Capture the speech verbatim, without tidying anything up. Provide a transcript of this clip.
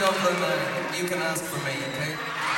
problem, uh, you can ask for me, okay?